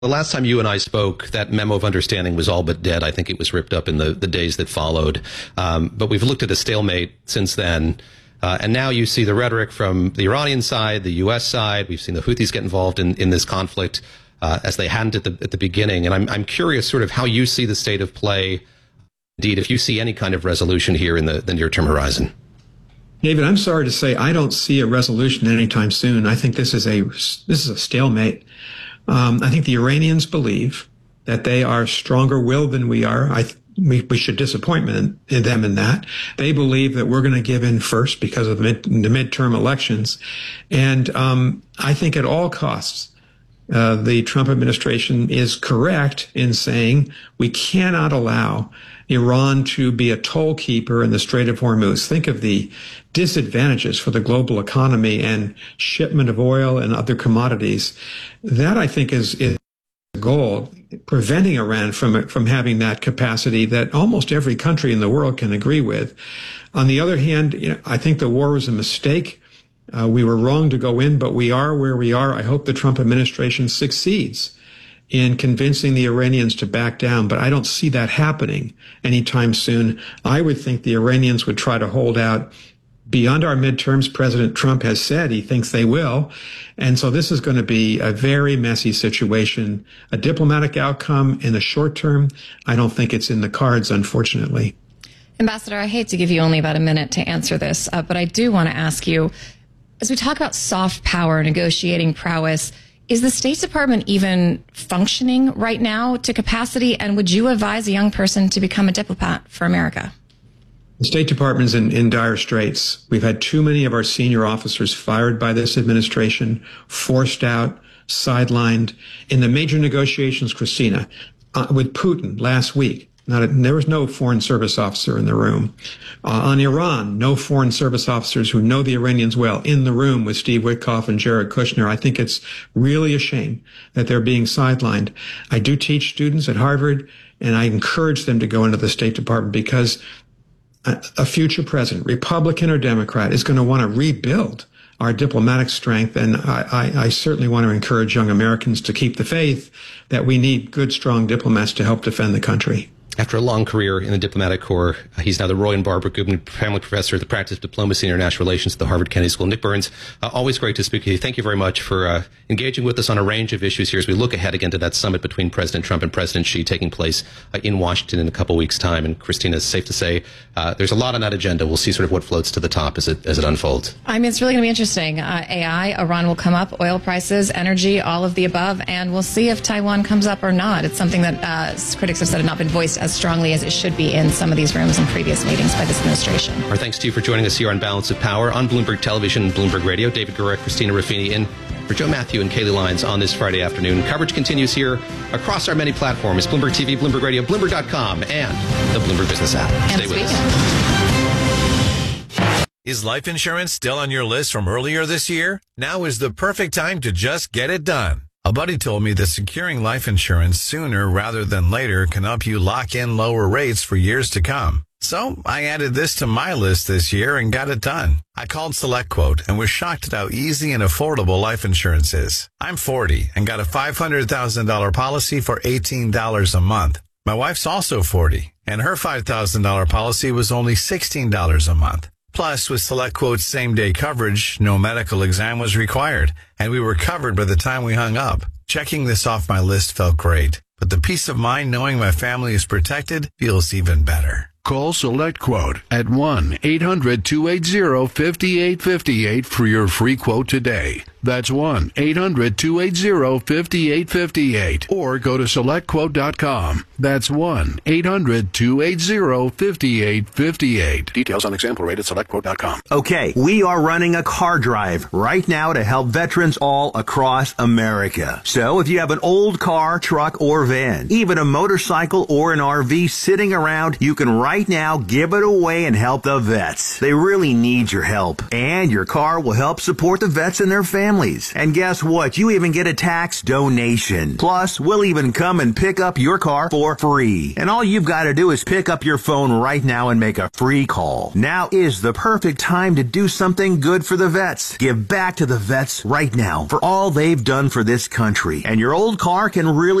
The last time you and I spoke, that memo of understanding was all but dead. I think it was ripped up in the days that followed. But we've looked at a stalemate since then. And now you see the rhetoric from the Iranian side, the U.S. side. We've seen the Houthis get involved in this conflict as they hadn't at the beginning. And I'm curious sort of how you see the state of play. Indeed, if you see any kind of resolution here in the near-term horizon. David, I'm sorry to say I don't see a resolution anytime soon. I think this is a stalemate. I think the Iranians believe that they are stronger-willed than we are. We should disappoint in them in that. They believe that we're going to give in first because of the midterm elections. And I think at all costs, the Trump administration is correct in saying we cannot allow Iran to be a toll keeper in the Strait of Hormuz. Think of the disadvantages for the global economy and shipment of oil and other commodities. That, I think, is the goal, preventing Iran from having that capacity that almost every country in the world can agree with. On the other hand, I think the war was a mistake. We were wrong to go in, but we are where we are. I hope the Trump administration succeeds in convincing the Iranians to back down, but I don't see that happening anytime soon. I would think the Iranians would try to hold out beyond our midterms. President Trump has said he thinks they will. And so this is going to be a very messy situation. A diplomatic outcome in the short term, I don't think it's in the cards, unfortunately. Ambassador, I hate to give you only about a minute to answer this, but I do want to ask you, as we talk about soft power, negotiating prowess, is the State Department even functioning right now to capacity? And would you advise a young person to become a diplomat for America? The State Department's in dire straits. We've had too many of our senior officers fired by this administration, forced out, sidelined. In the major negotiations, Christina, with Putin last week, there was no Foreign Service officer in the room. On Iran, no Foreign Service officers who know the Iranians well in the room with Steve Witkoff and Jared Kushner. I think it's really a shame that they're being sidelined. I do teach students at Harvard, and I encourage them to go into the State Department because a future president, Republican or Democrat, is going to want to rebuild our diplomatic strength. And I certainly want to encourage young Americans to keep the faith that we need good, strong diplomats to help defend the country. After a long career in the diplomatic corps, he's now the Roy and Barbara Gubin Family Professor of the Practice of Diplomacy and International Relations at the Harvard Kennedy School. Nick Burns, always great to speak to you. Thank you very much for engaging with us on a range of issues here as we look ahead again to that summit between President Trump and President Xi taking place in Washington in a couple weeks' time. And Christina, it's safe to say there's a lot on that agenda. We'll see sort of what floats to the top as it unfolds. I mean, it's really going to be interesting. AI, Iran will come up, oil prices, energy, all of the above, and we'll see if Taiwan comes up or not. It's something that critics have said had not been voiced as strongly as it should be in some of these rooms in previous meetings by this administration. Our thanks to you for joining us here on Balance of Power on Bloomberg Television and Bloomberg Radio. David Gura, Christina Ruffini in for Joe Matthew and Kayleigh Lyons on this Friday afternoon. Coverage continues here across our many platforms, Bloomberg TV, Bloomberg Radio, Bloomberg.com, and the Bloomberg Business app. Stay with us. Is life insurance still on your list from earlier this year? Now is the perfect time to just get it done. A buddy told me that securing life insurance sooner rather than later can help you lock in lower rates for years to come. So I added this to my list this year and got it done. I called SelectQuote and was shocked at how easy and affordable life insurance is. I'm 40 and got a $500,000 policy for $18 a month. My wife's also 40 and her $5,000 policy was only $16 a month. Plus, with SelectQuote's same-day coverage, no medical exam was required, and we were covered by the time we hung up. Checking this off my list felt great, but the peace of mind knowing my family is protected feels even better. Call SelectQuote at 1-800-280-5858 for your free quote today. That's 1-800-280-5858. Or go to SelectQuote.com. That's 1-800-280-5858. Details on example rate at SelectQuote.com. Okay, we are running a car drive right now to help veterans all across America. So if you have an old car, truck, or van, even a motorcycle or an RV sitting around, you can right now give it away and help the vets. They really need your help. And your car will help support the vets and their families. families. And guess what? You even get a tax donation. Plus, we'll even come and pick up your car for free. And all you've got to do is pick up your phone right now and make a free call. Now is the perfect time to do something good for the vets. Give back to the vets right now for all they've done for this country. And your old car can really